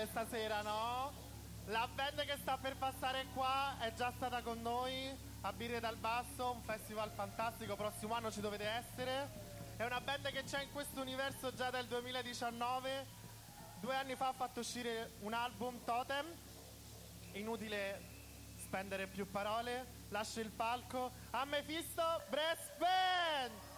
belle stasera, no? La band che sta per passare qua è già stata con noi a Birre dal Basso, un festival fantastico, prossimo anno ci dovete essere. È una band che c'è in questo universo già dal 2019. 2 anni fa ha fatto uscire un album, Totem. Inutile spendere più parole, lascio il palco a Mephisto Brass Band!